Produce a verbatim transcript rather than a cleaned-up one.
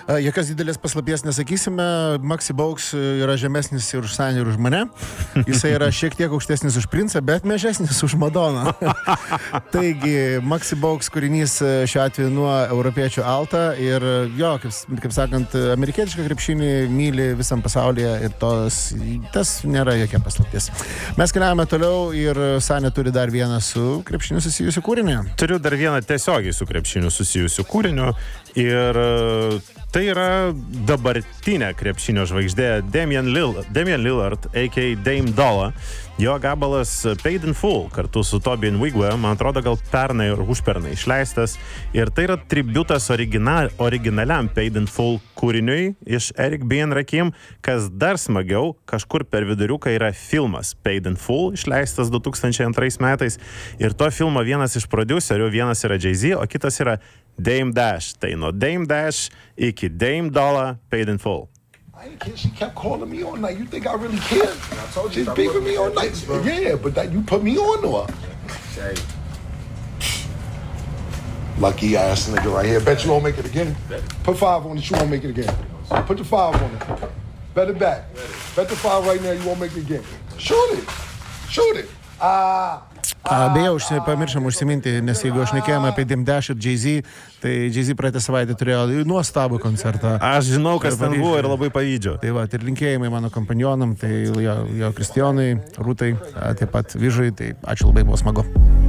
Jokios didelės paslapties nesakysime, Maxi Bauks yra žemesnis ir už Sanį ir už mane. Jisai yra šiek tiek aukštesnis už Princą, bet mažesnis už Madoną. Taigi, Maxi Bauks kūrinys šiuo atveju nuo europiečių Alta ir jo, kaip, kaip sakant, amerikietišką krepšinį myli visam pasaulyje ir tos, tas nėra jokia paslaptis. Mes keliavome toliau ir Sanė turi dar vieną su krepšiniu susijusiu kūrinį. Turiu dar vieną tiesiogiai su krepšiniu susijusiu kūriniu ir tai yra dabartinė krepšinio žvaigždė Damian Lillard, Damian Lillard aka Dame Dolla. Jo gabalas Paid in Full kartu su Toby Nwigwe, man atrodo, gal pernai ir užpernai išleistas. Ir tai yra tributas original, originaliam Paid in Full kūriniui iš Eric B. and Rakim. Kas dar smagiau, kažkur per viduriuką yra filmas Paid in Full, išleistas du tūkstančiai antrais metais. Ir to filmo vienas iš prodiuserių, vienas yra Jay-Z, o kitas yra Dame Dash. Tai nuo Dame Dash iki Dame Dolla Paid in Full. I ain't care. She kept calling me all night. You think I really care? I told you. She's beefing me all night. Yeah, but that you put me on to her. Say. Lucky ass nigga right here. Bet you won't make it again. Put five on it. You won't make it again. Put the five on it. Bet it back. Bet the five right now. You won't make it again. Shoot it. Shoot it. Ah. Beje, užsi, pamiršam užsiminti, nes jeigu aš nekėjome apie Dame Dash ir Jay-Z, tai Jay-Z praeitą savaitę turėjo nuostabų koncertą. Aš žinau, kas ten buvo ir labai pavydžiu. Tai va, ir linkėjimai mano kompanionam, tai jo, jo Kristijonai, Rūtai, taip pat Vyžui, tai ačiū labai, buvo smagu.